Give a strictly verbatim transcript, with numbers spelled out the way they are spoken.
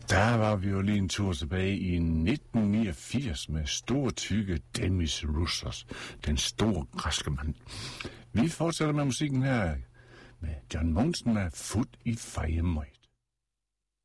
Der var vi jo lige en tur tilbage i nitten niogfirs med store tykke Demis Roussos, den store græske mand. Vi fortsætter med musikken her med John Monsen med Fod i feje møg.